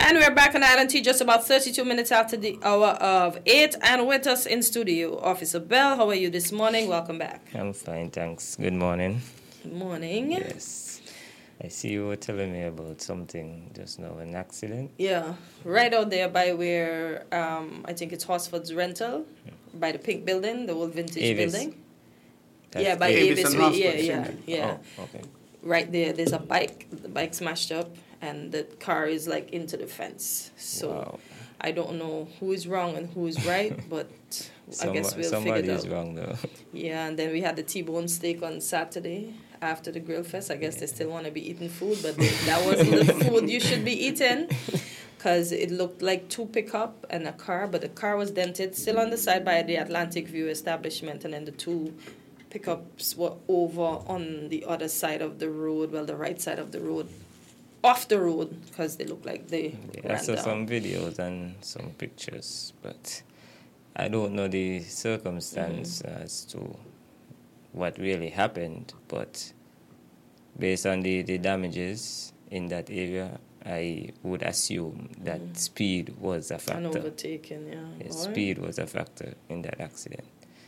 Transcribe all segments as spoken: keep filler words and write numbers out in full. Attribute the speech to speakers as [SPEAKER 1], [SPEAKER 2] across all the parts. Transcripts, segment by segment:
[SPEAKER 1] And we're back on Island T just about thirty-two minutes after the hour of eight. And with us in studio, Officer Bell. How are you this morning? Welcome back.
[SPEAKER 2] I'm fine, thanks. Good morning.
[SPEAKER 1] Good morning.
[SPEAKER 2] Yes. I see you were telling me about something just now, an accident.
[SPEAKER 1] Yeah, right out there by where um, I think it's Horsford's Rental, yeah. By the pink building, the old vintage
[SPEAKER 2] Avis.
[SPEAKER 1] building.
[SPEAKER 2] That's
[SPEAKER 1] yeah, by
[SPEAKER 3] Avis
[SPEAKER 1] Avis.
[SPEAKER 3] and
[SPEAKER 1] Yeah,
[SPEAKER 3] Horsford,
[SPEAKER 1] yeah, yeah.
[SPEAKER 2] Oh, okay.
[SPEAKER 1] Right there, there's a bike. The bike smashed up, and the car is like into the fence. So
[SPEAKER 2] Wow.
[SPEAKER 1] I don't know who is wrong and who is right, but I guess we'll
[SPEAKER 2] somebody
[SPEAKER 1] figure it out.
[SPEAKER 2] is wrong though.
[SPEAKER 1] Yeah, and then we had the T-bone steak on Saturday after the grill fest. I guess yeah. They still want to be eating food, but they, that wasn't the food you should be eating, because it looked like two pickup and a car, but the car was dented, still on the side by the Atlantic View establishment, and then the two pickups were over on the other side of the road, well, the right side of the road, off the road, because they look like they
[SPEAKER 2] yeah,
[SPEAKER 1] ran
[SPEAKER 2] I saw
[SPEAKER 1] down.
[SPEAKER 2] some videos and some pictures, but I don't know the circumstance mm-hmm. as to what really happened, but based on the, the damages in that area, I would assume that mm-hmm. speed was a factor.
[SPEAKER 1] And overtaken, yeah.
[SPEAKER 2] yeah
[SPEAKER 1] All
[SPEAKER 2] speed
[SPEAKER 1] right.
[SPEAKER 2] was a factor in that accident.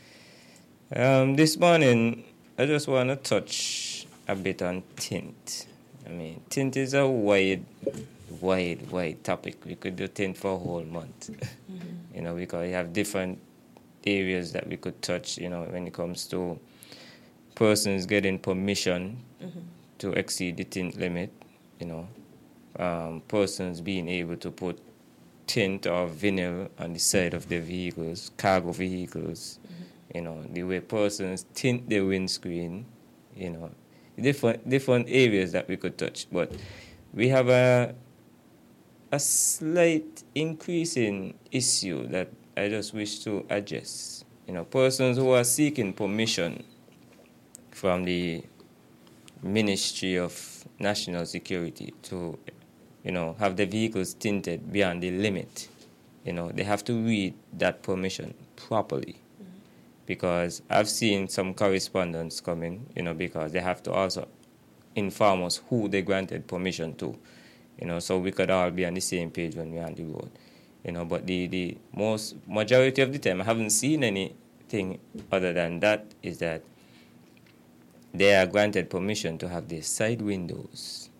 [SPEAKER 2] Um, this morning, I just want to touch a bit on tint. I mean, tint is a wide, wide, wide topic. We could do tint for a whole month. Mm-hmm. You know, because we have different areas that we could touch, you know, when it comes to persons getting permission mm-hmm. to exceed the tint limit, you know, um, persons being able to put tint or vinyl on the side of their vehicles, cargo vehicles, mm-hmm. you know, the way persons tint their windscreen, you know, different different areas that we could touch. But we have a a slight increasing issue that I just wish to address. You know, persons who are seeking permission from the Ministry of National Security to, you know, have the vehicles tinted beyond the limit, you know, they have to read that permission properly. Mm-hmm. Because I've seen some correspondence coming, you know, because they have to also inform us who they granted permission to, you know, so we could all be on the same page when we're on the road. You know, but the, the most majority of the time, I haven't seen anything other than that, is that they are granted permission to have their side windows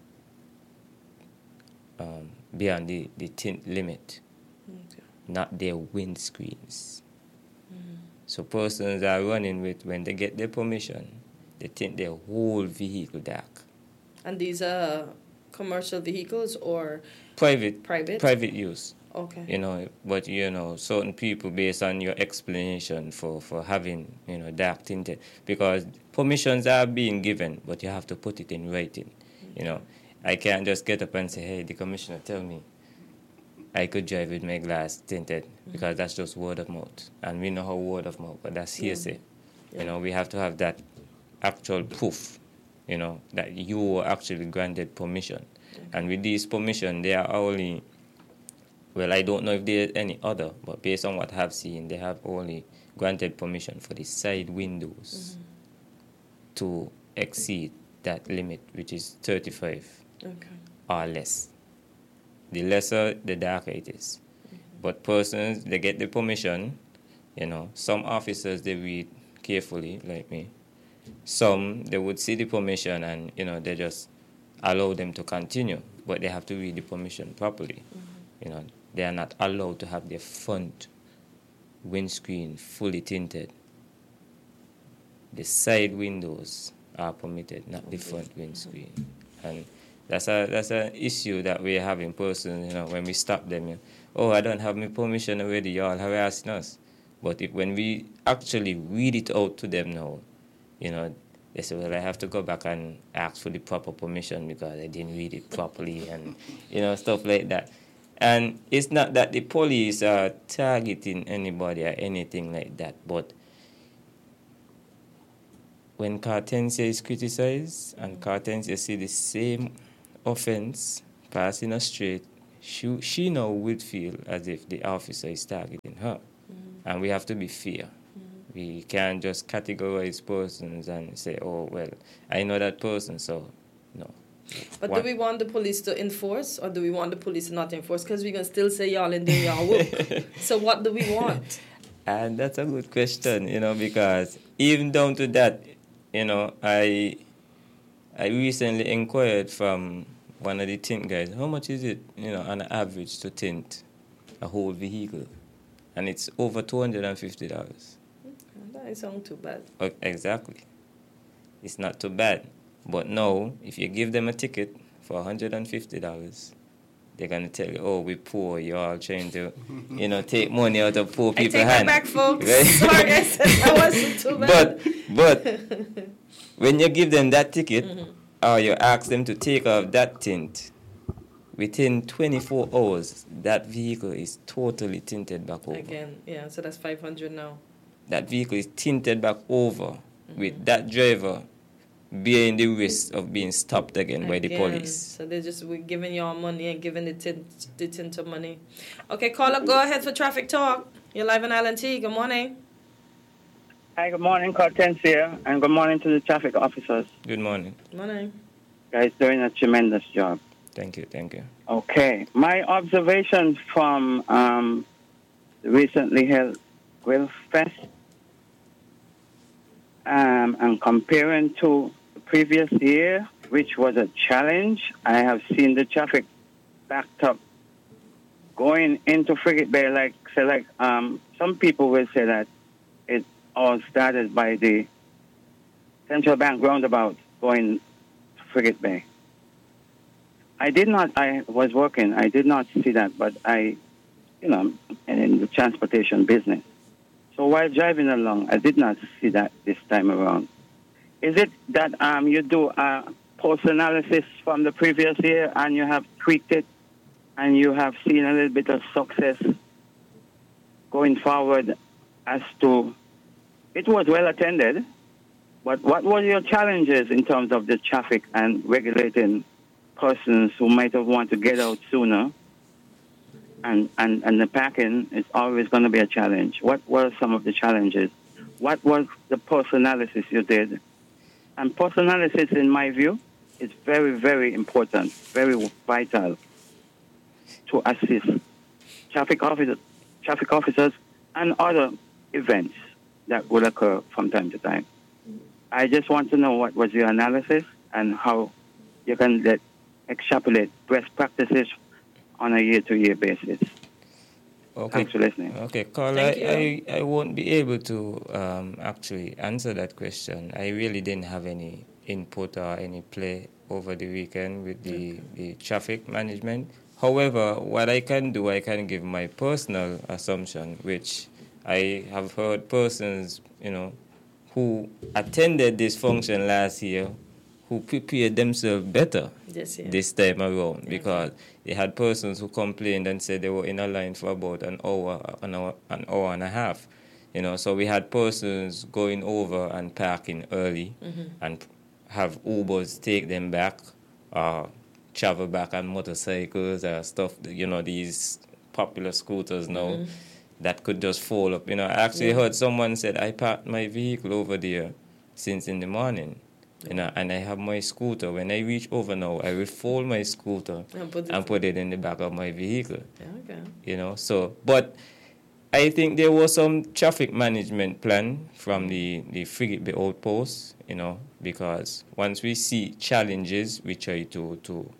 [SPEAKER 2] um, beyond the, the tint limit, okay. Not their windscreens. Mm-hmm. So persons are running with, when they get their permission, they tint their whole vehicle dark.
[SPEAKER 1] And these are commercial vehicles or
[SPEAKER 2] private
[SPEAKER 1] private
[SPEAKER 2] private use?
[SPEAKER 1] Okay.
[SPEAKER 2] You know, but you know, certain people, based on your explanation for, for having, you know, dark tinted, because permissions are being given, but you have to put it in writing. Okay. You know, I can't just get up and say, hey, the commissioner, tell me I could drive with my glass tinted, mm-hmm. because that's just word of mouth. And we know how word of mouth, but that's hearsay. Mm-hmm. Yeah. You know, we have to have that actual proof, you know, that you were actually granted permission. Okay. And with this permission, they are only, well, I don't know if there's any other, but based on what I've seen, they have only granted permission for the side windows mm-hmm. to exceed that limit, which is thirty-five
[SPEAKER 1] okay.
[SPEAKER 2] or less. The lesser, the darker it is. Mm-hmm. But persons, they get the permission, you know. Some officers, they read carefully, like me. Some, they would see the permission and, you know, they just allow them to continue, but they have to read the permission properly. Mm-hmm. You know, they are not allowed to have their front windscreen fully tinted. The side windows are permitted, not the front windscreen. And that's a that's an issue that we have in person, you know, when we stop them. You know, oh, I don't have my permission already, y'all harassing us. But if, when we actually read it out to them now, you know, they say, well, I have to go back and ask for the proper permission because I didn't read it properly and, you know, stuff like that. And it's not that the police are targeting anybody or anything like that, but when Cartencia is criticized and Cartencia see the same offense passing a street, she, she now would feel as if the officer is targeting her. Mm-hmm. And we have to be fair. Mm-hmm. We can't just categorize persons and say, oh, well, I know that person, so no.
[SPEAKER 1] But
[SPEAKER 2] What?
[SPEAKER 1] do we want the police to enforce, or do we want the police to not enforce? Because we can still say y'all in there, y'all work. So what do we want?
[SPEAKER 2] And that's a good question, you know, because even down to that, you know, I I recently inquired from one of the tint guys, how much is it, you know, on average to tint a whole vehicle? And it's over two hundred fifty dollars.
[SPEAKER 1] That doesn't sound too bad.
[SPEAKER 2] Oh, exactly. It's not too bad. But now, if you give them a ticket for one hundred fifty dollars, they're going to tell you, oh, we poor, you're all trying to, you know, take money out of poor people's hands.
[SPEAKER 1] I take that back, folks. Right? Sorry, I said that wasn't too bad.
[SPEAKER 2] But, but when you give them that ticket, mm-hmm. or you ask them to take off that tint, within twenty-four hours, that vehicle is totally tinted back over.
[SPEAKER 1] Again, yeah, so that's five hundred now.
[SPEAKER 2] That vehicle is tinted back over mm-hmm. with that driver bearing the risk of being stopped again, again by the police.
[SPEAKER 1] So they're just we're giving y'all money and giving the tint, the tint of money. Okay, caller, go ahead for traffic talk. You're live on Island T. Good morning.
[SPEAKER 3] Hi, good morning, Cortez here, and good morning to the traffic officers.
[SPEAKER 2] Good morning.
[SPEAKER 1] Good morning.
[SPEAKER 3] Guys, doing a tremendous job.
[SPEAKER 2] Thank you, thank you.
[SPEAKER 3] Okay, my observations from um, the recently held Grill Fest, um, and comparing to the previous year, which was a challenge, I have seen the traffic backed up going into Frigate Bay. Like, say, like um, some people will say that it all started by the Central Bank roundabout going to Frigate Bay. I did not, I was working, I did not see that, but I, you know, in the transportation business. So while driving along, I did not see that this time around. Is it that um, you do a post-analysis from the previous year and you have tweaked it and you have seen a little bit of success going forward as to, it was well attended, but what were your challenges in terms of the traffic and regulating persons who might have wanted to get out sooner, and, and, and the packing is always going to be a challenge. What were some of the challenges? What was the post-analysis you did? And post-analysis, in my view, is very, very important, very vital to assist traffic officers, traffic officers and other events that will occur from time to time. I just want to know what was your analysis and how you can let extrapolate best practices on a year-to-year basis.
[SPEAKER 2] Okay.
[SPEAKER 3] Thanks for listening.
[SPEAKER 2] Okay, Carl, I, I, I won't be able to um, actually answer that question. I really didn't have any input or any play over the weekend with the, okay. the traffic management. However, what I can do, I can give my personal assumption, which I have heard persons, you know, who attended this function last year who prepared themselves better
[SPEAKER 1] yes, yeah.
[SPEAKER 2] this time around,
[SPEAKER 1] yeah.
[SPEAKER 2] because they had persons who complained and said they were in a line for about an hour, an hour, an hour and a half. You know, so we had persons going over and parking early mm-hmm. and have Ubers take them back, or travel back on motorcycles or stuff. You know, these popular scooters now mm-hmm. that could just fall up. You know, I actually yeah. heard someone said, I parked my vehicle over there since in the morning. You know, and I have my scooter. When I reach over now, I will fold my scooter and put it, and put it in the back of my vehicle.
[SPEAKER 1] Yeah, okay.
[SPEAKER 2] You know, so, but I think there was some traffic management plan from the, the Frigate Bay outpost, you know, because once we see challenges, we try to, to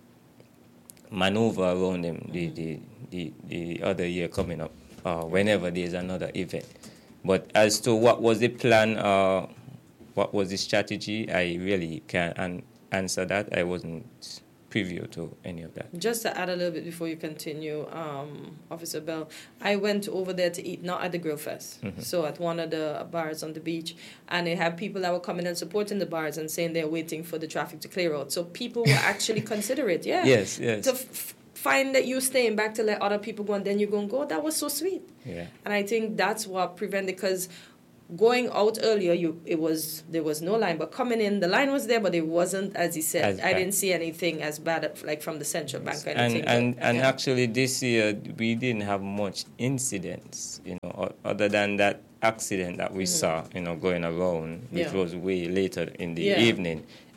[SPEAKER 2] maneuver around them mm-hmm. the, the, the, the other year coming up, uh, whenever there's another event. But as to what was the plan, uh, what was the strategy, I really can't an- answer that. I wasn't privy to any of that.
[SPEAKER 1] Just to add a little bit before you continue, um, Officer Bell, I went over there to eat, not at the Grill Fest, mm-hmm. so at one of the bars on the beach, and they had people that were coming and supporting the bars and saying they're waiting for the traffic to clear out. So people were actually considerate, yeah.
[SPEAKER 2] Yes, yes.
[SPEAKER 1] To f- find that you staying back to let other people go and then you're going to go, that was so sweet.
[SPEAKER 2] Yeah.
[SPEAKER 1] And I think that's what prevented, because going out earlier, you it was there was no line, but coming in, the line was there, but it wasn't, as he said. As I didn't see anything as bad like from the Central Bank or anything.
[SPEAKER 2] And
[SPEAKER 1] but,
[SPEAKER 2] and, and
[SPEAKER 1] yeah.
[SPEAKER 2] actually, this year we didn't have much incidents, you know, other than that accident that we mm-hmm. saw, you know, going around, which yeah. was way later in the yeah. evening.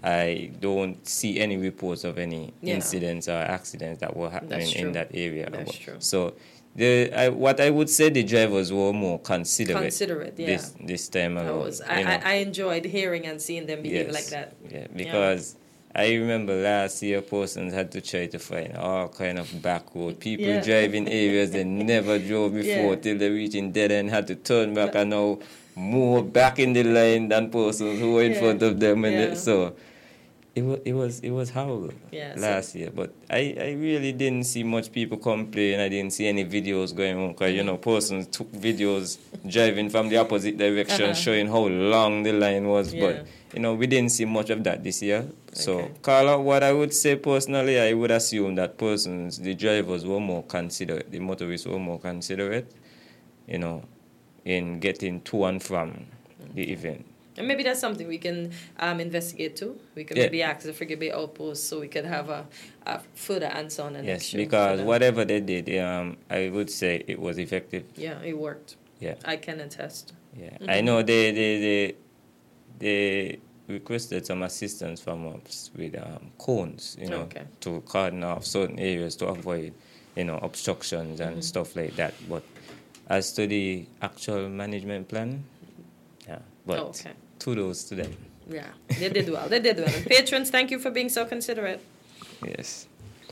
[SPEAKER 2] I don't see any reports of any
[SPEAKER 1] Yeah.
[SPEAKER 2] incidents or accidents that were happening
[SPEAKER 1] That's
[SPEAKER 2] in
[SPEAKER 1] true.
[SPEAKER 2] that area.
[SPEAKER 1] That's true.
[SPEAKER 2] So, the I, what I would say, the drivers were more considerate.
[SPEAKER 1] Considerate, yeah.
[SPEAKER 2] This this time
[SPEAKER 1] I
[SPEAKER 2] around.
[SPEAKER 1] was.
[SPEAKER 2] you
[SPEAKER 1] I,
[SPEAKER 2] know.
[SPEAKER 1] I, I enjoyed hearing and seeing them behave
[SPEAKER 2] Yes.
[SPEAKER 1] like that.
[SPEAKER 2] Yeah, because I remember last year persons had to try to find all kind of back road. People
[SPEAKER 1] Yeah.
[SPEAKER 2] driving areas they never drove before
[SPEAKER 1] Yeah.
[SPEAKER 2] till they reach in dead end, had to turn back and now more back in the line than persons who were in
[SPEAKER 1] Yeah.
[SPEAKER 2] front of them. And
[SPEAKER 1] Yeah.
[SPEAKER 2] it- so it was it was it was horrible
[SPEAKER 1] Yeah, so-
[SPEAKER 2] last year. But I, I really didn't see much people complain. I didn't see any videos going on because you know persons took videos driving from the opposite direction,
[SPEAKER 1] Uh-huh.
[SPEAKER 2] showing how long the line was.
[SPEAKER 1] Yeah.
[SPEAKER 2] But you know we didn't see much of that this year. So
[SPEAKER 1] Okay.
[SPEAKER 2] Carla, what I would say personally, I would assume that persons, the drivers were more considerate, the motorists were more considerate, you know, in getting to and from the event.
[SPEAKER 1] And maybe that's something we can um, investigate too. We could
[SPEAKER 2] Yeah.
[SPEAKER 1] maybe ask the Frigate Bay Outpost so we could have a, a further answer on the next
[SPEAKER 2] Yes,
[SPEAKER 1] show.
[SPEAKER 2] because
[SPEAKER 1] for them.
[SPEAKER 2] whatever they did, um, I would say it was effective.
[SPEAKER 1] Yeah, it worked.
[SPEAKER 2] Yeah.
[SPEAKER 1] I can attest.
[SPEAKER 2] Yeah,
[SPEAKER 1] Mhm.
[SPEAKER 2] I know they they they they requested some assistance from us with um, cones, you know,
[SPEAKER 1] Okay.
[SPEAKER 2] to cordon off certain areas to avoid, you know, obstructions and
[SPEAKER 1] Mhm.
[SPEAKER 2] stuff like that. But as to the actual management plan, yeah, but
[SPEAKER 1] Oh, okay.
[SPEAKER 2] kudos to them.
[SPEAKER 1] Yeah, they did well. They did well. And patrons, thank you for being so considerate.
[SPEAKER 2] Yes.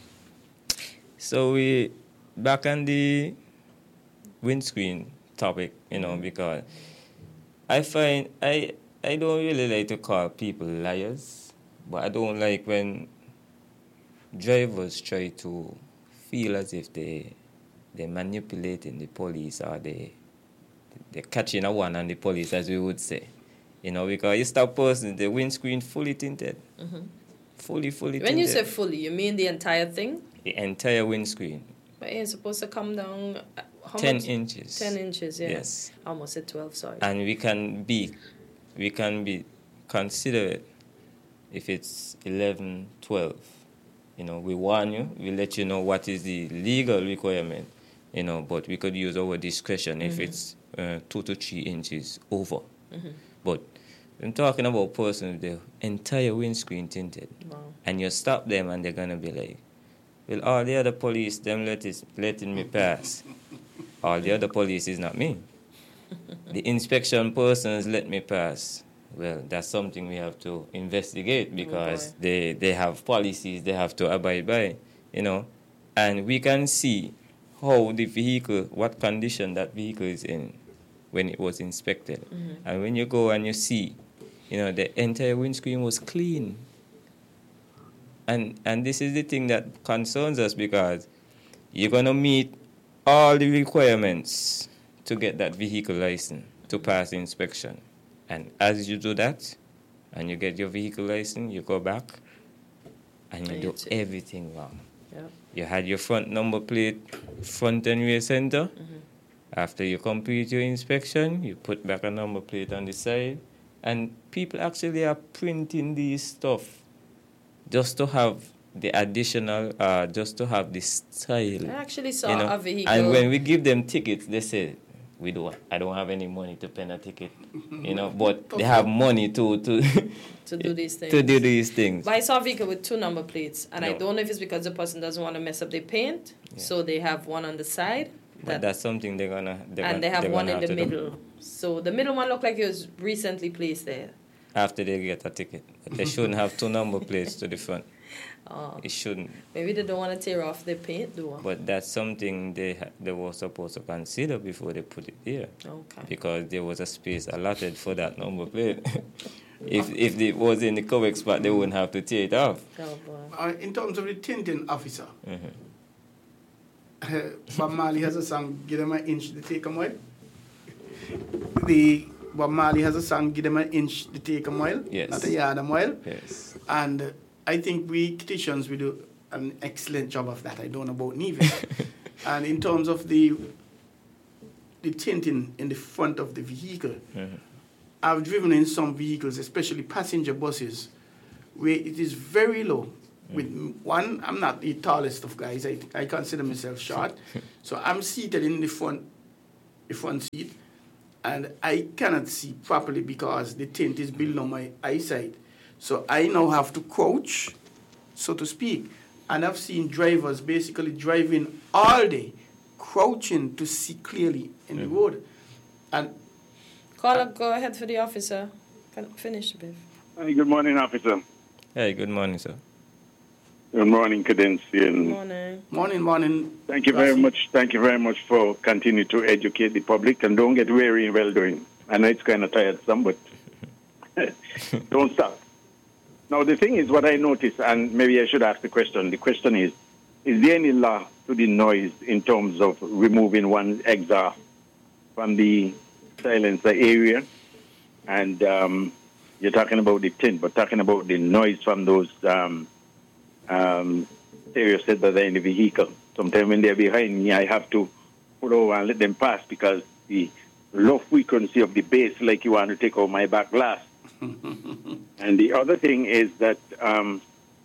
[SPEAKER 2] So we back on the windscreen topic, you know, because I find I I don't really like to call people liars, but I don't like when drivers try to feel as if they they're manipulating the police or they they're catching a one on the police, as we would say. You know, because you stop person, the windscreen fully tinted.
[SPEAKER 1] Mhm.
[SPEAKER 2] Fully, fully
[SPEAKER 1] When
[SPEAKER 2] tinted.
[SPEAKER 1] you say fully, you mean the entire thing?
[SPEAKER 2] The entire windscreen.
[SPEAKER 1] But it's supposed to come down uh, how
[SPEAKER 2] ten
[SPEAKER 1] much?
[SPEAKER 2] inches.
[SPEAKER 1] Ten inches, yeah.
[SPEAKER 2] Yes.
[SPEAKER 1] I almost said twelve, sorry.
[SPEAKER 2] And we can be we can be considerate if it's eleven, twelve. You know, we warn you, we let you know what is the legal requirement, you know, but we could use our discretion if
[SPEAKER 1] Mhm.
[SPEAKER 2] it's uh, two to three inches over.
[SPEAKER 1] Mhm.
[SPEAKER 2] But I'm talking about persons with the entire windscreen tinted.
[SPEAKER 1] Wow.
[SPEAKER 2] And you stop them and they're gonna be like, well, all the other police, them let is letting me pass. All the other police is not me. The inspection persons let me pass. Well, that's something we have to investigate because
[SPEAKER 1] boy.
[SPEAKER 2] they, they have policies they have to abide by, you know. And we can see how the vehicle, what condition that vehicle is in when it was inspected.
[SPEAKER 1] Mhm.
[SPEAKER 2] And when you go and you see, you know, the entire windscreen was clean. And and this is the thing that concerns us because you're going to meet all the requirements to get that vehicle license to pass the inspection. And as you do that, and you get your vehicle license, you go back and you
[SPEAKER 1] And
[SPEAKER 2] do
[SPEAKER 1] you see.
[SPEAKER 2] everything wrong.
[SPEAKER 1] Yeah.
[SPEAKER 2] You had your front number plate, front and rear center.
[SPEAKER 1] Mhm.
[SPEAKER 2] After you complete your inspection, you put back a number plate on the side. And people actually are printing these stuff just to have the additional, uh, just to have the style.
[SPEAKER 1] I actually saw
[SPEAKER 2] you know.
[SPEAKER 1] a vehicle.
[SPEAKER 2] And when we give them tickets, they say, we don't, I don't have any money to pen a ticket, you know, but they have money to, to,
[SPEAKER 1] to do these things.
[SPEAKER 2] to do these things.
[SPEAKER 1] But I saw a vehicle with two number plates, and I
[SPEAKER 2] No.
[SPEAKER 1] don't know if it's because the person doesn't want to mess up their paint,
[SPEAKER 2] Yeah.
[SPEAKER 1] so they have one on the side,
[SPEAKER 2] But
[SPEAKER 1] that,
[SPEAKER 2] that's something they're gonna, they're gonna
[SPEAKER 1] and they have
[SPEAKER 2] they're
[SPEAKER 1] one
[SPEAKER 2] gonna
[SPEAKER 1] in the
[SPEAKER 2] have to do
[SPEAKER 1] middle. So the middle one looked like it was recently placed there.
[SPEAKER 2] after they get a ticket. But they shouldn't have two number plates to the front.
[SPEAKER 1] Oh,
[SPEAKER 2] It shouldn't.
[SPEAKER 1] maybe they don't want to tear off their paint, though.
[SPEAKER 2] But that's something they ha- they were supposed to consider before they put it there,
[SPEAKER 1] Okay.
[SPEAKER 2] because there was a space allotted for that number plate. if if it was in the correct spot, they wouldn't have to tear it off.
[SPEAKER 1] Oh boy.
[SPEAKER 4] Uh, in terms of the tinting officer,
[SPEAKER 2] Mhm.
[SPEAKER 4] Bob Marley has a song, Give Them an Inch to Take a Mile. The Bob Marley has a song, Give Them an Inch to Take a Mile,
[SPEAKER 2] Yes.
[SPEAKER 4] not a yard a mile.
[SPEAKER 2] Yes.
[SPEAKER 4] And uh, I think we Kitchens, we do an excellent job of that. I don't know about Nevis. And in terms of the the tinting in the front of the vehicle,
[SPEAKER 2] Mhm.
[SPEAKER 4] I've driven in some vehicles, especially passenger buses, where it is very low. With m- one, I'm not the tallest of guys. I, I consider myself short. So I'm seated in the front, the front seat, and I cannot see properly because the tint is below my eyesight. So I now have to crouch, so to speak. And I've seen drivers basically driving all day, crouching to see clearly in mm-hmm. the road. And
[SPEAKER 1] Caller, go ahead for the officer. Can finish, Biff.
[SPEAKER 5] Hey, good morning, officer.
[SPEAKER 2] Hey, good morning, sir.
[SPEAKER 5] Good morning, Cadency.
[SPEAKER 1] Good morning.
[SPEAKER 4] Morning, morning.
[SPEAKER 5] Thank you very much. Thank you very much for continuing to educate the public, and don't get weary in well doing. I know it's kind of tiresome, but don't stop. Now, the thing is, what I noticed, and maybe I should ask the question. The question is, is there any law to the noise in terms of removing one exhaust from the silencer area? And um, you're talking about the tint, but talking about the noise from those um, um, stereo sets that are in the vehicle. Sometimes when they're behind me, I have to pull over and let them pass because the low frequency of the bass, like you want to take out my back glass. And the other thing is that um,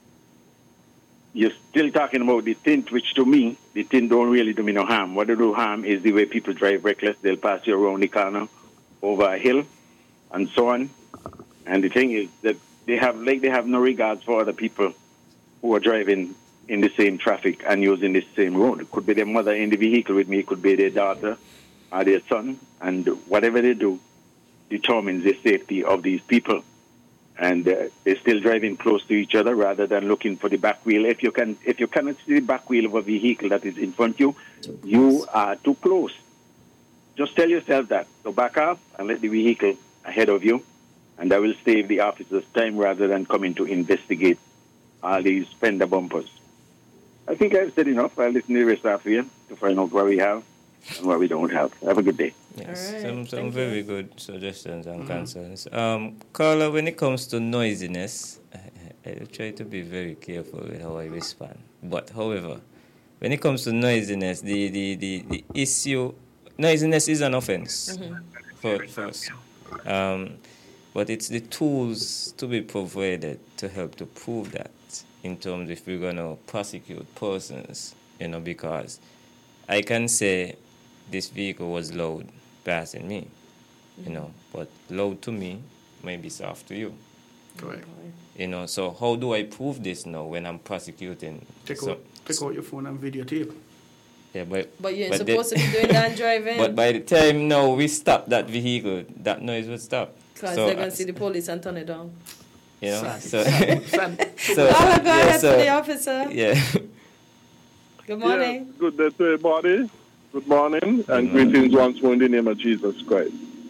[SPEAKER 5] you're still talking about the tint, which to me, the tint don't really do me no harm. What they do harm is the way people drive reckless. They'll pass you around the corner, over a hill, and so on. And the thing is that they have, like, they have no regards for other people who are driving in the same traffic and using the same road. It could be their mother in the vehicle with me. It could be their daughter or their son. And whatever they do determines the safety of these people. And uh, they're still driving close to each other rather than looking for the back wheel. If you can, if you cannot see the back wheel of a vehicle that is in front of you, you are too close. Just tell yourself that. So back up and let the vehicle ahead of you, and that will save the officers time rather than coming to investigate all these fender bumpers. I think I've said enough. I'll listen to the rest after you to find out what we have and what we don't have. Have a good day.
[SPEAKER 2] Yes,
[SPEAKER 1] right,
[SPEAKER 2] some, some very you. good suggestions and mm-hmm. concerns. Um, Carla, when it comes to noisiness, I, I try to be very careful with how I respond. But, however, when it comes to noisiness, the, the, the, the issue, noisiness is an offense, mm-hmm. for, first. Um, but it's the tools to be provided to help to prove that in terms if we're going to prosecute persons, you know, because I can say this vehicle was loud passing me, you know, but loud to me may be soft to you.
[SPEAKER 4] Correct.
[SPEAKER 2] You know, so how do I prove this now when I'm prosecuting?
[SPEAKER 4] Take,
[SPEAKER 2] so,
[SPEAKER 4] out, take out your phone and videotape.
[SPEAKER 2] Yeah, but...
[SPEAKER 1] But you're
[SPEAKER 2] but
[SPEAKER 1] supposed
[SPEAKER 2] the,
[SPEAKER 1] to be doing that driving.
[SPEAKER 2] But by the time now we stop that vehicle, that noise would stop.
[SPEAKER 1] Because
[SPEAKER 2] so,
[SPEAKER 1] they're going to see the police and turn it down.
[SPEAKER 2] You know,
[SPEAKER 4] Sad.
[SPEAKER 2] so...
[SPEAKER 4] Sad.
[SPEAKER 2] so
[SPEAKER 1] I'll go
[SPEAKER 2] yeah,
[SPEAKER 1] ahead
[SPEAKER 2] so,
[SPEAKER 1] for the officer.
[SPEAKER 2] Yeah.
[SPEAKER 6] Yeah,
[SPEAKER 1] Good morning.
[SPEAKER 6] good day to everybody. Good morning, and
[SPEAKER 2] good
[SPEAKER 6] greetings once more in the name of Jesus Christ.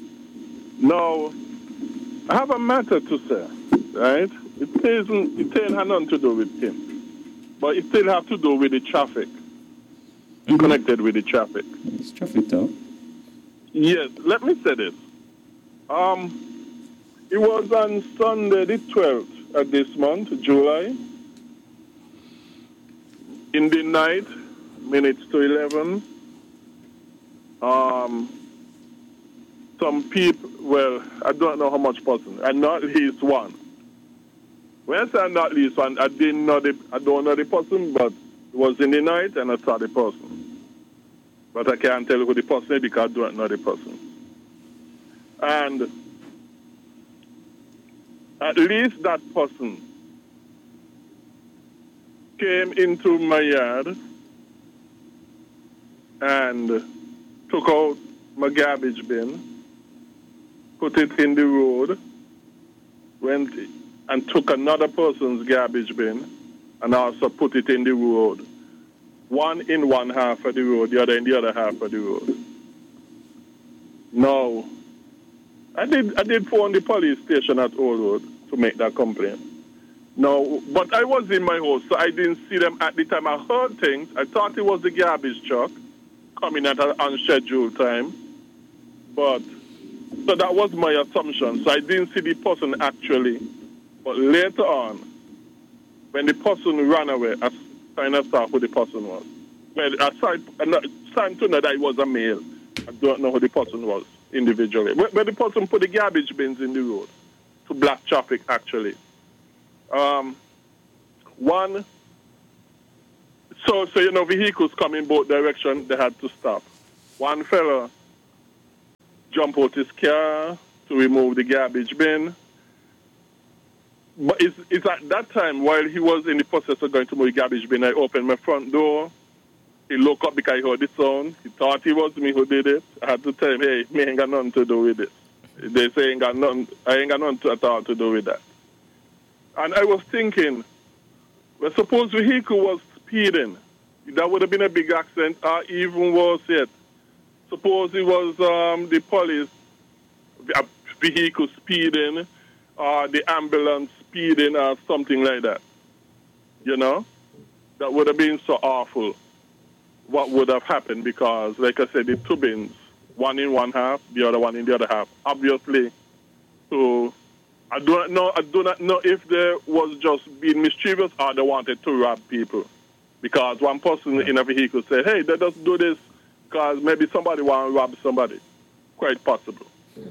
[SPEAKER 6] Now, I have a matter to say, right? It isn't, it ain't had nothing to do with him, but it still have to do with the traffic, mm-hmm. connected with the traffic.
[SPEAKER 2] It's traffic talk.
[SPEAKER 6] Yes, let me say this. Um, it was on Sunday the twelfth of this month, July, in the night, minutes to eleven. Um, some people, well, I don't know how much person, and not at least one. When I say not at least one, I didn't know the, I don't know the person, but it was in the night and I saw the person. But I can't tell who the person is because I don't know the person. And at least that person came into my yard and took out my garbage bin, put it in the road, went and took another person's garbage bin and also put it in the road. One in one half of the road, the other in the other half of the road. Now, I did I did phone the police station at Old Road to make that complaint. No, but I was in my house, so I didn't see them at the time. I heard things. I thought it was the garbage truck coming at an unscheduled time. But, so that was my assumption. So I didn't see the person actually. But later on, when the person ran away, I kind of saw who the person was. Well, aside, aside to know that it was a male, I don't know who the person was individually. But the person put the garbage bins in the road to block traffic, actually. Um, one, so, so, you know, vehicles come in both directions, they had to stop. One fella jumped out his car to remove the garbage bin. but it's, it's at that time while he was in the process of going to my garbage bin, I opened my front door. He looked up because he heard the sound. He thought it was me who did it. I had to tell him, hey, me ain't got nothing to do with this. They say ain't got nothing, I ain't got nothing to, at all to do with that. And I was thinking, well, suppose the vehicle was speeding. That would have been a big accident, or even worse yet. Suppose it was um, the police a vehicle speeding, or the ambulance speeding, or something like that. You know? That would have been so awful. What would have happened, because, like I said, the two bins, one in one half, the other one in the other half. Obviously, so I do not know. I do not know if they was just being mischievous or they wanted to rob people. Because one person in a vehicle said, "Hey, they just do this because maybe somebody want to rob somebody." Quite possible.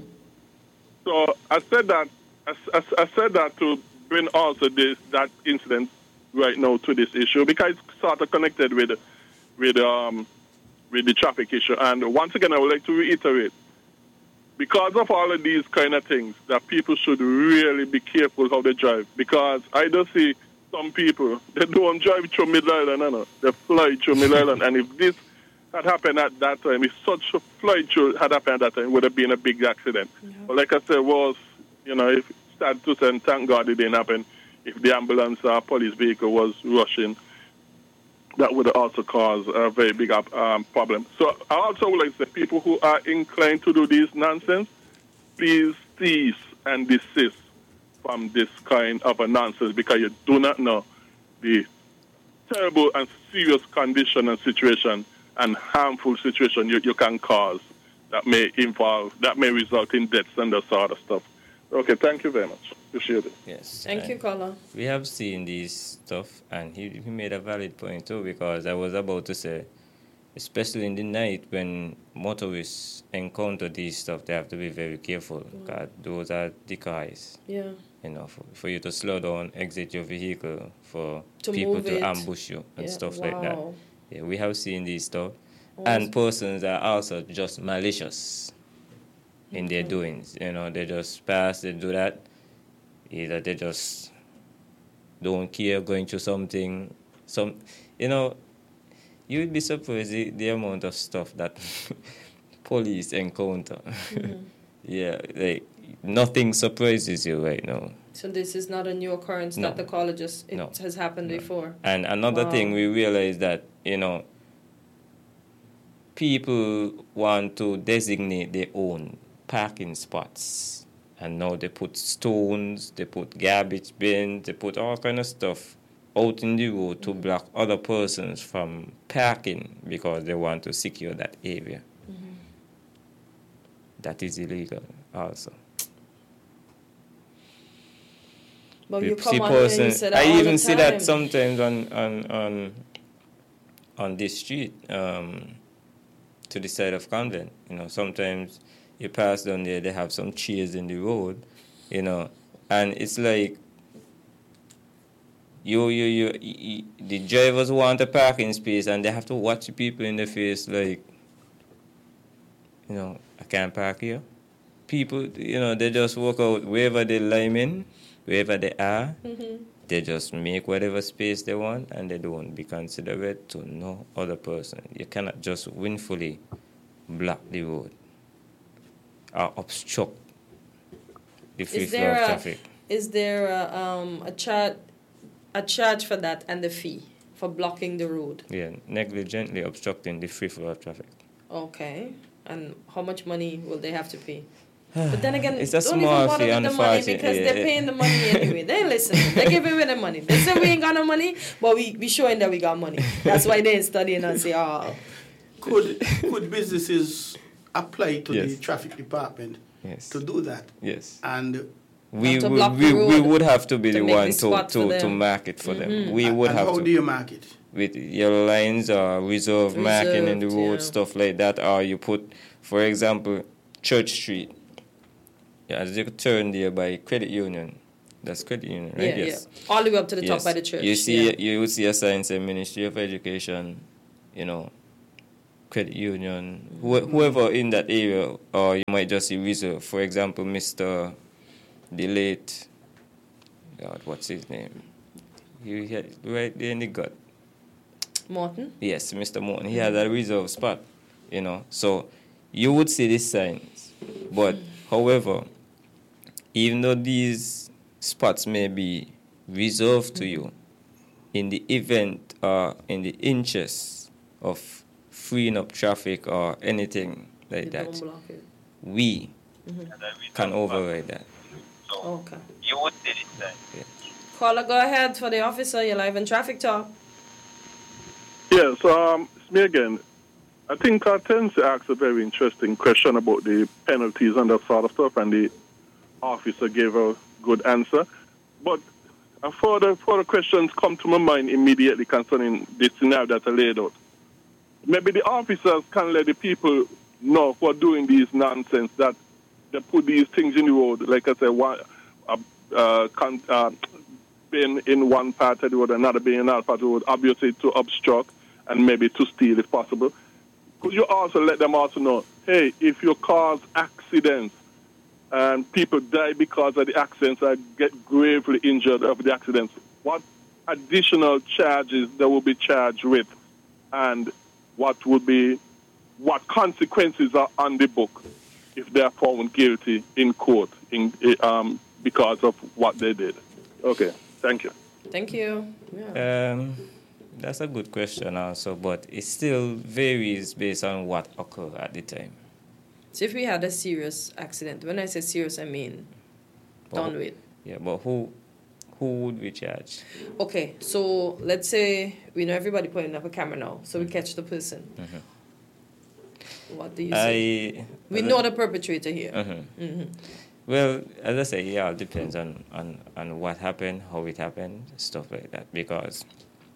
[SPEAKER 6] So I said that. I, I, I said that to bring also this that incident right now to this issue, because it's sort of connected with with um. with the traffic issue. And once again, I would like to reiterate, because of all of these kind of things, that people should really be careful how they drive. Because I do see some people, they don't drive through Middle Island, you know. They fly through Middle Island. And if this had happened at that time, if such a flight through had happened at that time, it would have been a big accident. Yeah. But like I said, was, you know, if start to say, thank God it didn't happen, if the ambulance or police vehicle was rushing, that would also cause a very big um, problem. So I also would like to say, people who are inclined to do this nonsense, please cease and desist from this kind of a nonsense, because you do not know the terrible and serious condition and situation and harmful situation you, you can cause that may involve, that may result in deaths and that sort of stuff. Okay, thank you very much. Appreciate it.
[SPEAKER 2] Yes.
[SPEAKER 1] Thank you, caller.
[SPEAKER 2] We have seen these stuff, and he, he made a valid point too, because I was about to say, especially in the night when motorists encounter these stuff, they have to be very careful, mm. because those are decoys.
[SPEAKER 1] Yeah.
[SPEAKER 2] You know, for, for you to slow down, exit your vehicle, for
[SPEAKER 1] to
[SPEAKER 2] people to
[SPEAKER 1] it.
[SPEAKER 2] ambush you and
[SPEAKER 1] yeah.
[SPEAKER 2] stuff
[SPEAKER 1] wow.
[SPEAKER 2] like that. Yeah, we have seen these stuff.
[SPEAKER 1] Oh,
[SPEAKER 2] and persons are also just malicious in their doings. You know, they just pass, they do that. Either they just don't care, going through something. Some, you know, you'd be surprised the, the amount of stuff that police encounter. Mm-hmm. Yeah, like nothing surprises you right now.
[SPEAKER 1] So this is not a new occurrence
[SPEAKER 2] no.
[SPEAKER 1] that the college just, it
[SPEAKER 2] no.
[SPEAKER 1] has happened
[SPEAKER 2] no.
[SPEAKER 1] before.
[SPEAKER 2] And another
[SPEAKER 1] wow.
[SPEAKER 2] thing we realize that, you know, people want to designate their own parking spots. And now they put stones, they put garbage bins, they put all kind of stuff out in the road to block other persons from parking because they want to secure that area. Mm-hmm. That is illegal also.
[SPEAKER 1] But
[SPEAKER 2] you,
[SPEAKER 1] you come on
[SPEAKER 2] person,
[SPEAKER 1] and you say that
[SPEAKER 2] I
[SPEAKER 1] all
[SPEAKER 2] even
[SPEAKER 1] the
[SPEAKER 2] see that
[SPEAKER 1] time.
[SPEAKER 2] sometimes on on on, on this street, um, to the side of Convent. You know, sometimes you pass down there, they have some chairs in the road, you know, and it's like you, you, you, you, the drivers want a parking space and they have to watch the people in the face like, you know, I can't park here. People, you know, they just walk out wherever they lime in, wherever they are, mm-hmm. they just make whatever space they want and they don't be considerate to no other person. You cannot just willfully block the road or obstruct the free flow of traffic.
[SPEAKER 1] Is there a, um, a, char- a charge for that and the fee for blocking the road?
[SPEAKER 2] Yeah, negligently obstructing the free flow of traffic.
[SPEAKER 1] Okay. And how much money will they have to pay? But then again,
[SPEAKER 2] it's a
[SPEAKER 1] don't
[SPEAKER 2] small
[SPEAKER 1] even bother
[SPEAKER 2] fee
[SPEAKER 1] with the money because yeah, they're
[SPEAKER 2] yeah.
[SPEAKER 1] paying the money anyway. They listen. They give away the money. They say we ain't got no money, but we we showing that we got money. That's why they ain't studying and say, oh.
[SPEAKER 4] Could could businesses apply to
[SPEAKER 2] yes.
[SPEAKER 4] the traffic department
[SPEAKER 2] yes.
[SPEAKER 4] to do that?
[SPEAKER 2] Yes.
[SPEAKER 4] And
[SPEAKER 2] we we, we, we would have to be to the one to, to, to mark it for
[SPEAKER 1] mm-hmm.
[SPEAKER 2] them. We would
[SPEAKER 4] and
[SPEAKER 2] have
[SPEAKER 4] how
[SPEAKER 2] to.
[SPEAKER 4] do you mark it?
[SPEAKER 2] With yellow lines or reserve marking in the road,
[SPEAKER 1] yeah.
[SPEAKER 2] stuff like that. Or you put, for example, Church Street. Yeah, as you turn there by Credit Union. That's Credit Union, right?
[SPEAKER 1] Yeah,
[SPEAKER 2] yes.
[SPEAKER 1] yeah. All the way up to the
[SPEAKER 2] yes.
[SPEAKER 1] top by the church.
[SPEAKER 2] You see,
[SPEAKER 1] yeah.
[SPEAKER 2] you will see a sign saying Ministry of Education, you know, Credit Union, mm-hmm. wh- whoever in that area, or you might just see reserve. For example, Mister the late God, what's his name? He had right there in the gut.
[SPEAKER 1] Morton?
[SPEAKER 2] Yes, Mister Morton. He had a reserve spot, you know. So you would see these signs. But, however, even though these spots may be reserved to you, in the event or in the interest of freeing up traffic or anything like
[SPEAKER 1] You
[SPEAKER 2] that,
[SPEAKER 1] don't block it.
[SPEAKER 2] we
[SPEAKER 1] Mhm.
[SPEAKER 2] can override that.
[SPEAKER 1] Okay.
[SPEAKER 5] You would see this sign.
[SPEAKER 1] Caller, go ahead for the officer. You're live in Traffic Talk.
[SPEAKER 6] Yes, um, it's me again. I think Hortensia asked a very interesting question about the penalties and that sort of stuff, and the officer gave a good answer. But a further, further questions come to my mind immediately concerning this scenario that I laid out. Maybe the officers can let the people know who are doing these nonsense, that they put these things in the road, like I said, one, uh, uh, con- uh, being in one part of the road, another being in another part of the road, obviously to obstruct and maybe to steal if possible. Could you also let them also know, hey, if you cause accidents and people die because of the accidents or get gravely injured of the accidents, what additional charges they will be charged with, and what would be, what consequences are on the book if they are found guilty in court in, um, because of what they did. Okay, thank you.
[SPEAKER 1] Thank you. Yeah.
[SPEAKER 2] Um, that's a good question also, but it still varies based on what occurred at the time.
[SPEAKER 1] So if we had a serious accident, when I say serious, I mean
[SPEAKER 2] But
[SPEAKER 1] done
[SPEAKER 2] who-
[SPEAKER 1] with.
[SPEAKER 2] Yeah, but who who would we charge?
[SPEAKER 1] Okay, so let's say we know everybody putting up a camera now, so we catch the person. What do you say?
[SPEAKER 2] I
[SPEAKER 1] We know the perpetrator here.
[SPEAKER 2] Mhm.
[SPEAKER 1] Mhm.
[SPEAKER 2] Well, as I say, yeah, it depends on, on, on what happened, how it happened, stuff like that. Because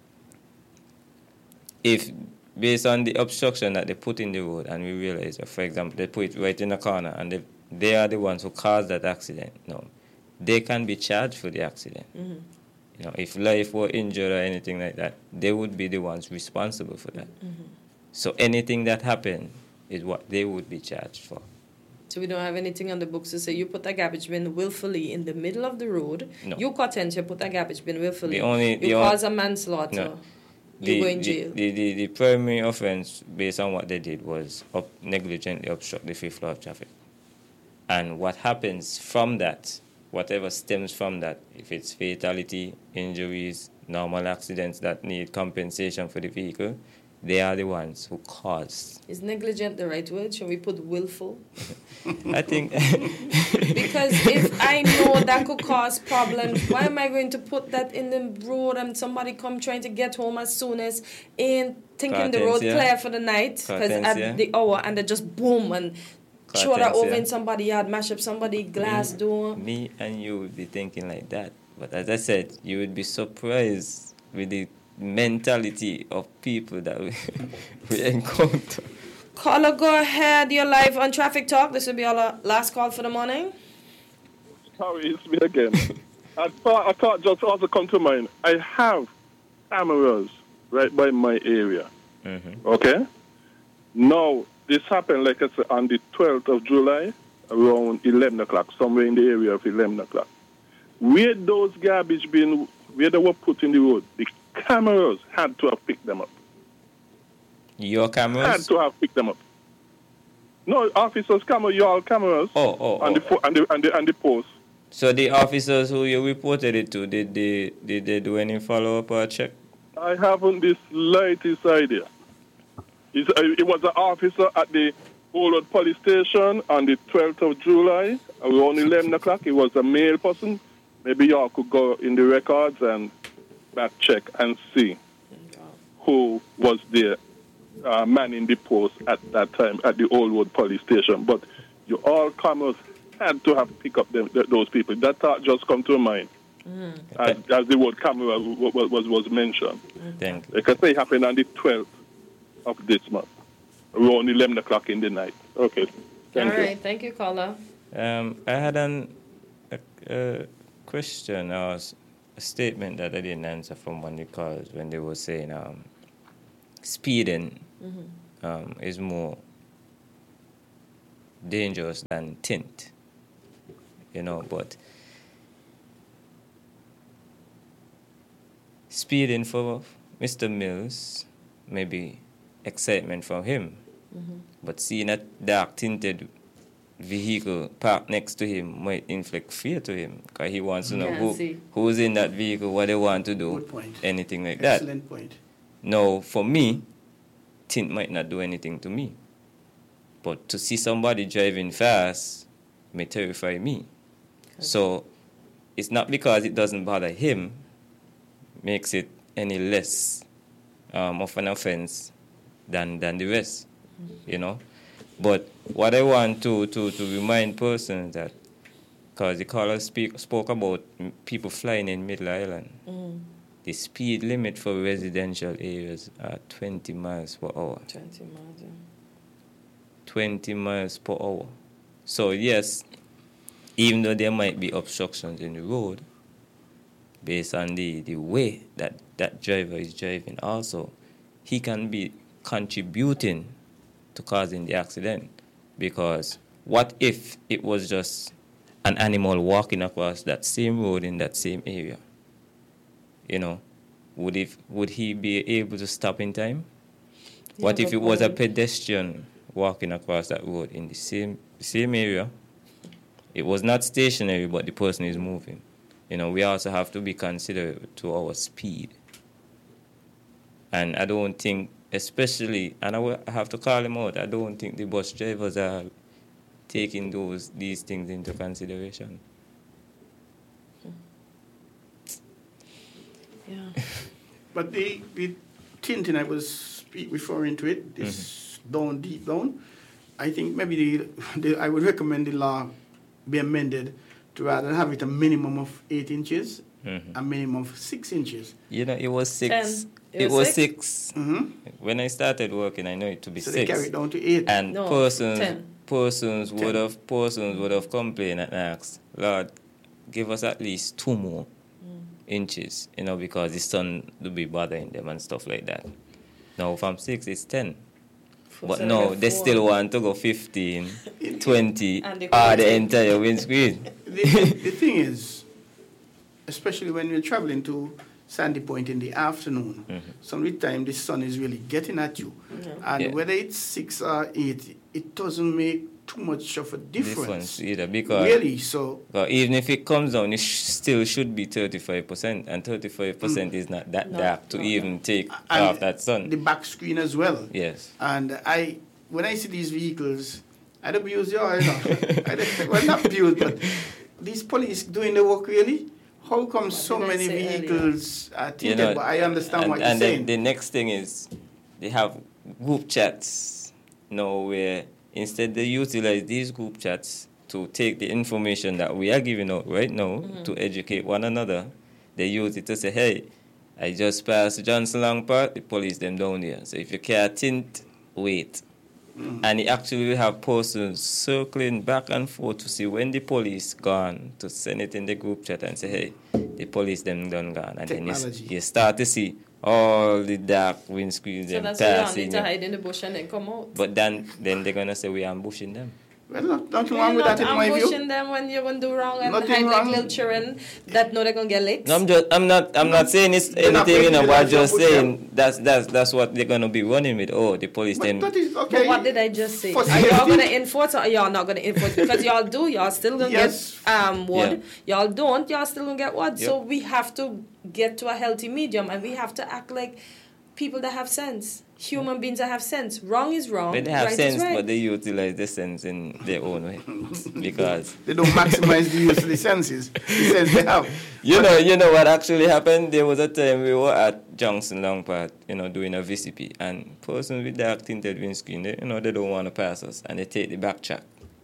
[SPEAKER 2] if, based on the obstruction that they put in the road, and we realize, that, for example, they put it right in the corner, and they, they are the ones who caused that accident, no, they can be charged for the accident.
[SPEAKER 1] Mhm.
[SPEAKER 2] You know, if life were injured or anything like that, they would be the ones responsible for that.
[SPEAKER 1] Mhm.
[SPEAKER 2] So anything that happened is what they would be charged for.
[SPEAKER 1] So we don't have anything on the books to say you put a garbage bin willfully in the middle of the road.
[SPEAKER 2] No.
[SPEAKER 1] You content you put a garbage bin willfully.
[SPEAKER 2] The only-
[SPEAKER 1] you
[SPEAKER 2] the on-
[SPEAKER 1] cause a manslaughter.
[SPEAKER 2] No.
[SPEAKER 1] You
[SPEAKER 2] The,
[SPEAKER 1] go in
[SPEAKER 2] the,
[SPEAKER 1] jail.
[SPEAKER 2] the, the, the primary offense, based on what they did, was up, negligently obstruct the free flow of traffic. And what happens from that, whatever stems from that, if it's fatality, injuries, normal accidents that need compensation for the vehicle, they are the ones who caused.
[SPEAKER 1] Is negligent the right word? Shall we put willful?
[SPEAKER 2] I think
[SPEAKER 1] Because if I know that could cause problems, why am I going to put that in the road and somebody come trying to get home as soon as in thinking the road
[SPEAKER 2] Cartensia.
[SPEAKER 1] clear for the night because at
[SPEAKER 2] Cartensia.
[SPEAKER 1] the hour and they just boom and throw that over
[SPEAKER 2] Cartensia.
[SPEAKER 1] in somebody's yard, mash up somebody's glass
[SPEAKER 2] me,
[SPEAKER 1] door.
[SPEAKER 2] Me and you would be thinking like that. But as I said, you would be surprised with the mentality of people that we, we encounter.
[SPEAKER 1] Caller, go ahead. You're live on Traffic Talk. This will be our last call for the morning.
[SPEAKER 6] Sorry, it's me again. I thought I thought just also come to mind. I have cameras right by my area.
[SPEAKER 2] Mm-hmm.
[SPEAKER 6] Okay? Now, this happened, like I said, on the twelfth of July, around eleven o'clock, somewhere in the area of eleven o'clock. Where those garbage bins, where they were put in the road, the cameras had to have picked them up.
[SPEAKER 2] Your
[SPEAKER 6] Had
[SPEAKER 2] cameras?
[SPEAKER 6] to have picked them up. No, officers' camera, your cameras
[SPEAKER 2] Oh, oh,
[SPEAKER 6] on the
[SPEAKER 2] oh.
[SPEAKER 6] fo- and the and the and the post.
[SPEAKER 2] So the officers who you reported it to, did they, did they do any follow-up or check?
[SPEAKER 6] I haven't the slightest idea. It's, uh, it was an officer at the Old Police Station on the twelfth of July, around eleven o'clock. It was a male person. Maybe y'all could go in the records and back check and see who was there uh, manning the post at that time at the Old Road Police Station. But you all cameras had to have picked up them, th- those people. That thought just come to mind
[SPEAKER 1] Mm.
[SPEAKER 6] as, as the word camera w- w- was, was mentioned.
[SPEAKER 2] Thank you.
[SPEAKER 6] Like I say, it happened on the twelfth of this month, around eleven o'clock in the night. Okay, thank
[SPEAKER 1] All
[SPEAKER 6] you.
[SPEAKER 1] right. Thank you, caller.
[SPEAKER 2] Um, I had an, a, a question or s- a statement that I didn't answer from one of the callers when they were saying um, speeding
[SPEAKER 1] Mm-hmm.
[SPEAKER 2] um, is more dangerous than tint, you know, but speeding for Mister Mills, maybe excitement from him.
[SPEAKER 1] Mm-hmm.
[SPEAKER 2] But seeing a dark tinted vehicle parked next to him might inflict fear to him because he wants to know
[SPEAKER 1] Yeah,
[SPEAKER 2] who,
[SPEAKER 1] see.
[SPEAKER 2] who's in that vehicle, what they want to do,
[SPEAKER 4] Good point.
[SPEAKER 2] anything like that.
[SPEAKER 4] Excellent point.
[SPEAKER 2] Now, for me, tint might not do anything to me. But to see somebody driving fast may terrify me. So it's not because it doesn't bother him, makes it any less um, of an offense than, than the rest, you know. But what I want to, to, to remind persons that, because the caller speak, spoke about m- people flying in Middle Island,
[SPEAKER 1] Mm.
[SPEAKER 2] the speed limit for residential areas are twenty miles per hour.
[SPEAKER 1] twenty miles. Yeah.
[SPEAKER 2] twenty miles per hour. So yes, even though there might be obstructions in the road, based on the, the way that that driver is driving also, he can be contributing to causing the accident. Because what if it was just an animal walking across that same road in that same area? You know, would if would he be able to stop in time? What
[SPEAKER 1] Yeah,
[SPEAKER 2] if
[SPEAKER 1] good
[SPEAKER 2] it was a
[SPEAKER 1] point.
[SPEAKER 2] pedestrian walking across that road in the same same area? It was not stationary, but the person is moving. You know, we also have to be considerate to our speed. And I don't think, especially, and I will have to call him out, I don't think the bus drivers are taking those these things into consideration.
[SPEAKER 1] Yeah.
[SPEAKER 4] But the, the tinting, I was speak, referring to it, this down, deep down, I think maybe the, the I would recommend the law be amended to rather have it a minimum of eight inches,
[SPEAKER 2] Mhm.
[SPEAKER 4] a minimum of six inches.
[SPEAKER 2] You know, it was six.
[SPEAKER 1] Ten.
[SPEAKER 2] It,
[SPEAKER 1] It
[SPEAKER 2] was
[SPEAKER 1] was
[SPEAKER 2] six.
[SPEAKER 4] Mm-hmm.
[SPEAKER 2] When I started working, I know it to be
[SPEAKER 4] So they
[SPEAKER 2] six.
[SPEAKER 4] carry it down to eight.
[SPEAKER 2] And
[SPEAKER 1] No,
[SPEAKER 2] persons,
[SPEAKER 1] ten.
[SPEAKER 2] persons would
[SPEAKER 4] Ten.
[SPEAKER 2] have persons would have complained and asked, Lord, give us at least two more inches, you know, because the sun will be bothering them and stuff like that. Now from six it's ten. But
[SPEAKER 1] So
[SPEAKER 2] no,
[SPEAKER 1] like
[SPEAKER 2] they
[SPEAKER 1] four.
[SPEAKER 2] still want to go fifteen, twenty,
[SPEAKER 1] And they
[SPEAKER 2] or
[SPEAKER 1] couldn't
[SPEAKER 2] the
[SPEAKER 1] take-
[SPEAKER 2] entire windscreen.
[SPEAKER 4] the, the thing is, especially when you're traveling to Sandy Point in the afternoon,
[SPEAKER 2] Mm-hmm.
[SPEAKER 4] some of the time the sun is really getting at you. And
[SPEAKER 2] Yeah.
[SPEAKER 4] whether it's six or eight, it doesn't make too much of a difference.
[SPEAKER 2] Difference either, because
[SPEAKER 4] Really, so
[SPEAKER 2] Because even if it comes down, it sh- still should be thirty-five percent, and thirty-five percent is not that
[SPEAKER 1] No,
[SPEAKER 2] dark to
[SPEAKER 1] no,
[SPEAKER 2] even take
[SPEAKER 4] and
[SPEAKER 2] off that sun.
[SPEAKER 4] the back screen as well.
[SPEAKER 2] Yes.
[SPEAKER 4] And I, when I see these vehicles, I don't abuse you, I don't, I don't, well, not abuse, but these police doing the work really. How come so
[SPEAKER 1] did I
[SPEAKER 4] many
[SPEAKER 1] say earlier?
[SPEAKER 4] vehicles are
[SPEAKER 2] You
[SPEAKER 4] tinted?
[SPEAKER 2] know,
[SPEAKER 4] But I understand
[SPEAKER 2] and,
[SPEAKER 4] what you're
[SPEAKER 2] and
[SPEAKER 4] saying.
[SPEAKER 2] then the next thing is they have group chats now where instead they utilize these group chats to take the information that we are giving out right now to educate one another. They use it to say, hey, I just passed Johnson Long Park, the police them down there. So if you can't tint, wait. And it actually will have persons circling back and forth to see when the police gone, to send it in the group chat and say, hey, the police them done gone. And then you, s-
[SPEAKER 4] Technology.
[SPEAKER 2] you start to see all the dark windscreens
[SPEAKER 1] So
[SPEAKER 2] them
[SPEAKER 1] that's why you
[SPEAKER 2] passing.
[SPEAKER 1] need to
[SPEAKER 2] you.
[SPEAKER 1] hide in the bush and then come out.
[SPEAKER 2] But then, then they're going to say we're ambushing them.
[SPEAKER 4] Well, no, nothing
[SPEAKER 1] You're
[SPEAKER 4] wrong with
[SPEAKER 1] not
[SPEAKER 4] that in my view.
[SPEAKER 1] ambushing them when you're going to do wrong and
[SPEAKER 4] Nothing
[SPEAKER 1] hide like
[SPEAKER 4] wrong.
[SPEAKER 1] little children that know they're going to get licked.
[SPEAKER 2] No, I'm just, I'm not, I'm not saying it's
[SPEAKER 4] They're not
[SPEAKER 2] anything, you know,
[SPEAKER 4] breaking
[SPEAKER 2] but
[SPEAKER 4] the
[SPEAKER 2] I'm
[SPEAKER 4] laws,
[SPEAKER 2] just
[SPEAKER 4] you're pushing
[SPEAKER 2] saying that's, that's, that's what they're going to be running with. Oh, the police
[SPEAKER 4] But
[SPEAKER 2] them.
[SPEAKER 4] that is
[SPEAKER 1] But
[SPEAKER 4] okay.
[SPEAKER 1] what did I just say?
[SPEAKER 4] For
[SPEAKER 1] Are y'all
[SPEAKER 4] safety-
[SPEAKER 1] going to enforce or y'all not going to enforce? Because y'all do, y'all still going to
[SPEAKER 4] Yes.
[SPEAKER 1] get um, wood. Y'all don't, y'all still going to get wood. So
[SPEAKER 2] Yep.
[SPEAKER 1] we have to get to a healthy medium and we have to act like people that have sense. Human beings that have sense. Wrong is wrong.
[SPEAKER 2] But they have
[SPEAKER 1] right
[SPEAKER 2] sense,
[SPEAKER 1] is right.
[SPEAKER 2] but they utilize the sense in their own way. Because
[SPEAKER 4] They don't maximize the use of the senses. The sense they have.
[SPEAKER 2] you know, you know what actually happened? There was a time we were at Johnson Long Park, you know, doing a V C P, and persons with dark tinted windscreen, they, you know, they don't want to pass us, and they take the back track.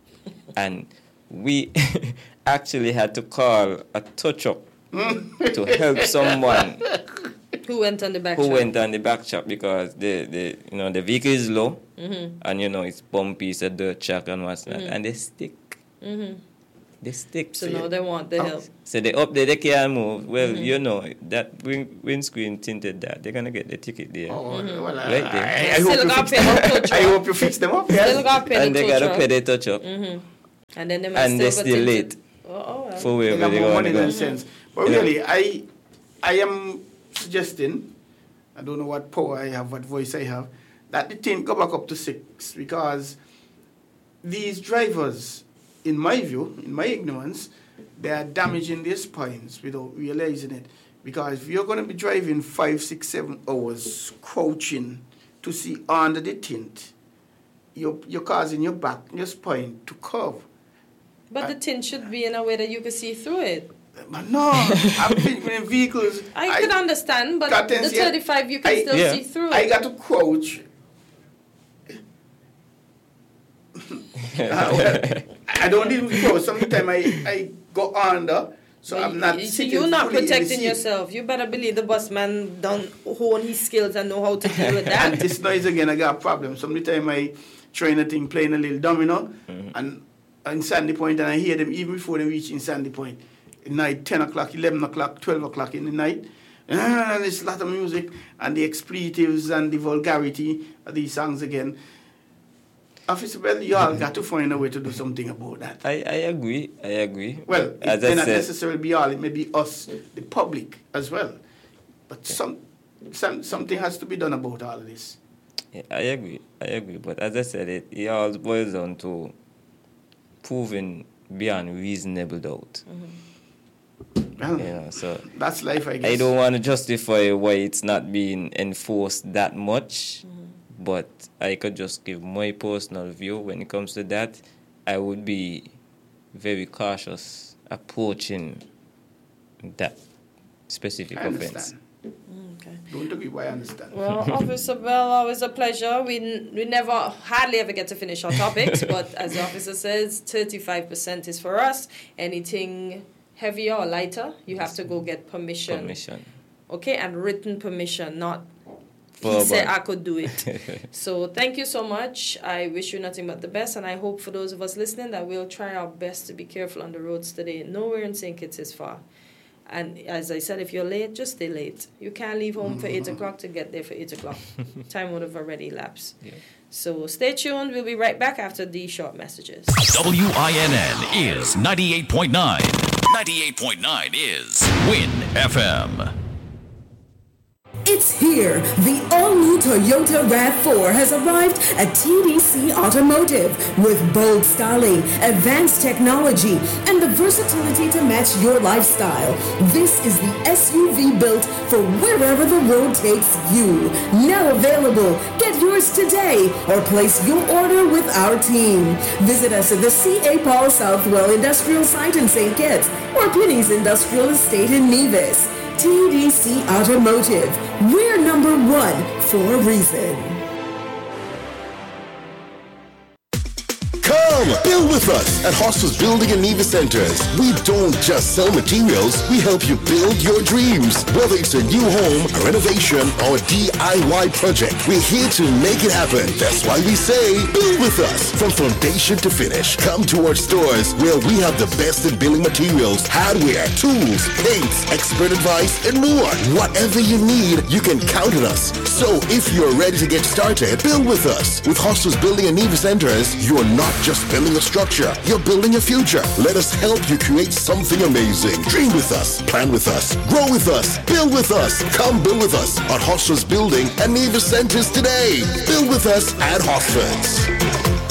[SPEAKER 2] And we actually had to call a touch up to help someone
[SPEAKER 1] Who went on the back
[SPEAKER 2] who
[SPEAKER 1] track?
[SPEAKER 2] went on the back track because the, the you know the vehicle is low,
[SPEAKER 1] Mm-hmm.
[SPEAKER 2] and you know it's bumpy, it's a dirt track and what's not, and they stick.
[SPEAKER 1] Mm-hmm.
[SPEAKER 2] They stick.
[SPEAKER 1] So now they want the help.
[SPEAKER 2] So they up there, they can't move. Well,
[SPEAKER 1] Mm-hmm.
[SPEAKER 2] you know, that win- windscreen tinted that, they're going to get the ticket there.
[SPEAKER 4] Oh, well, I,
[SPEAKER 2] Right there.
[SPEAKER 4] I, I,
[SPEAKER 1] Still
[SPEAKER 4] hope you
[SPEAKER 1] got
[SPEAKER 4] fix
[SPEAKER 1] pay
[SPEAKER 4] them.
[SPEAKER 1] no touch
[SPEAKER 4] I
[SPEAKER 1] up.
[SPEAKER 4] hope you fix them up. Yes.
[SPEAKER 1] Still got paid
[SPEAKER 2] And
[SPEAKER 1] the
[SPEAKER 2] they
[SPEAKER 1] tow
[SPEAKER 2] got to
[SPEAKER 1] truck.
[SPEAKER 2] pay the touch up.
[SPEAKER 1] Mm-hmm. And then they might
[SPEAKER 2] And
[SPEAKER 1] still
[SPEAKER 2] they're
[SPEAKER 1] got
[SPEAKER 2] still
[SPEAKER 1] tinted.
[SPEAKER 2] late
[SPEAKER 1] Oh, oh well.
[SPEAKER 2] for
[SPEAKER 4] They
[SPEAKER 2] wherever
[SPEAKER 4] got
[SPEAKER 2] they're
[SPEAKER 4] more
[SPEAKER 2] going
[SPEAKER 4] money
[SPEAKER 2] to
[SPEAKER 4] than
[SPEAKER 2] go.
[SPEAKER 4] sense. But
[SPEAKER 2] You know.
[SPEAKER 4] really, I, I am suggesting, I don't know what power I have, what voice I have, that the tint go back up to six, because these drivers, in my view, in my ignorance, they are damaging their spines without realizing it. Because if you're going to be driving five, six, seven hours, crouching to see under the tint, you're, you're causing your back, your spine to curve.
[SPEAKER 1] But I, the tint should be in a way that you can see through it.
[SPEAKER 4] But no, I'm thinking in vehicles.
[SPEAKER 1] I, I could understand, but the thirty-five you can I, still yeah. see through it.
[SPEAKER 4] I got to crouch. uh, well, I don't even crouch. Sometimes I, I go under, so well, I'm not
[SPEAKER 1] you,
[SPEAKER 4] sitting
[SPEAKER 1] You're not
[SPEAKER 4] fully
[SPEAKER 1] protecting yourself. You better believe the busman don't hone his skills and know how to deal with that.
[SPEAKER 4] And this noise again, I got a problem. Sometimes I train a thing playing a little domino, mm-hmm. and in Sandy Point, and I hear them even before they reach in Sandy Point. At night, ten o'clock, eleven o'clock, twelve o'clock in the night. And there's a lot of music, and the expletives and the vulgarity of these songs again. Officer Bell, you all got to find a way to do something about that.
[SPEAKER 2] I, I agree, I agree.
[SPEAKER 4] Well, it may not necessarily be all, it may be us, the public, as well. But some, some something has to be done about all of this.
[SPEAKER 2] Yeah, I agree, I agree. But as I said, it, it all boils down to proving beyond reasonable doubt.
[SPEAKER 4] Mm-hmm. Well,
[SPEAKER 2] you know, so
[SPEAKER 4] that's life, I guess.
[SPEAKER 2] I don't want to justify why it's not being enforced that much. Mm-hmm. But I could just give my personal view when it comes to that. I would be very cautious approaching that specific
[SPEAKER 4] I
[SPEAKER 2] offense.
[SPEAKER 1] Okay.
[SPEAKER 4] Don't agree, but I understand.
[SPEAKER 1] Well, Officer Bell, always a pleasure. We we never, hardly ever get to finish our topics, but as the officer says, thirty-five percent is for us. Anything heavier or lighter, you have to go get permission.
[SPEAKER 2] Permission.
[SPEAKER 1] Okay, and written permission, not he said I could do it. So thank you so much. I wish you nothing but the best, and I hope for those of us listening that we'll try our best to be careful on the roads today. Nowhere in Saint Kitts is far. And as I said, if you're late, just stay late. You can't leave home for eight o'clock to get there for eight o'clock. Time would have already elapsed. Yeah. So stay tuned. We'll be right back after these short messages.
[SPEAKER 7] W I N N is ninety-eight point nine. ninety-eight point nine is Win F M.
[SPEAKER 8] It's here. The all-new Toyota RAV four has arrived at T D C Automotive with bold styling, advanced technology, and the versatility to match your lifestyle. This is the S U V built for wherever the road takes you. Now available. Get yours today or place your order with our team. Visit us at the C A. Paul Southwell Industrial Site in Saint Kitts or Penny's Industrial Estate in Nevis. T D C Automotive. We're number one for a reason.
[SPEAKER 9] Come, build with us at Hostels Building and Nevis Centers. We don't just sell materials, we help you build your dreams. Whether it's a new home, a renovation, or a D I Y project, we're here to make it happen. That's why we say, build with us. From foundation to finish, come to our stores where we have the best in building materials, hardware, tools, paints, expert advice, and more. Whatever you need, you can count on us. So if you're ready to get started, build with us. With Hostels Building and Nevis Centers, you're not just building a structure, you're building a future. Let us help you create something amazing. Dream with us, plan with us, grow with us, build with us. Come build with us at Hostels Building and Nevis Centers today. Build with us at Hosford's.